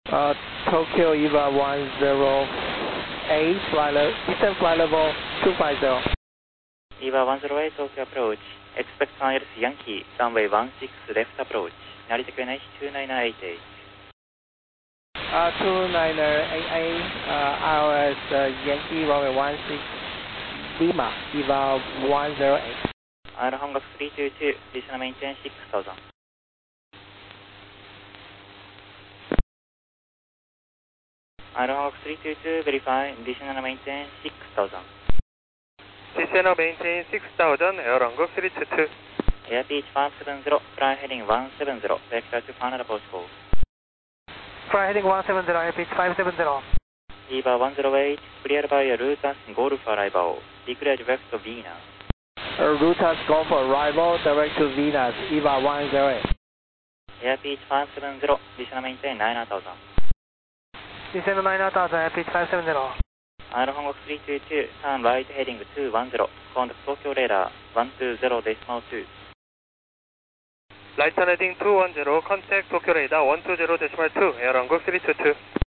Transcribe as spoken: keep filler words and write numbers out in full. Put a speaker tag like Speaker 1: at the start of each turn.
Speaker 1: Uh, Tokyo Eva one zero eight, flight level, descent flight level two five zero.
Speaker 2: Eva one zero eight, Tokyo approach. Expect one L C Yankee, runway one six left approach. Narita N H two nine eight eight.
Speaker 1: Uh, two nine eight eight, uh, I O S uh, Yankee, runway one six, Lima, Eva one zero eight.
Speaker 2: Aero Hongak three two two, additional maintain six thousand. Aero Hongak three two two, verify, additional maintain six thousand.
Speaker 3: Additional maintain six thousand, Aero Hongak three two two.
Speaker 2: Air pitch five seven zero, fly heading one seven zero, vector to final approach call.
Speaker 1: Fly heading one seven zero, air pitch five seven zero.
Speaker 2: Eva one zero eight, cleared by Rutas Golf arrival, declared direct to Venus.
Speaker 1: Uh, Rutas Golf arrival, direct to Venus, Eva one zero eight.
Speaker 2: Air pitch five seven zero, additional maintain nine thousand.
Speaker 1: Descend nine thousand, air pitch five seven zero.
Speaker 2: Aero Hongak three two two, turn right heading two one zero, contact Tokyo radar one two zero decimal two.
Speaker 3: Right turn heading two one zero, contact Tokyo radar one two zero decimal two, Aero Hongak three two two.